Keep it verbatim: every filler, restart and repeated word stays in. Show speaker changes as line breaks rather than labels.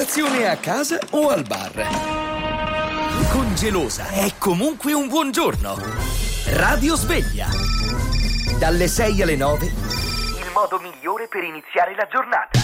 Colazione a casa o al bar. Con Gelosa è comunque un buongiorno. Radio Sveglia. Dalle sei alle nove. Il modo migliore per iniziare la giornata.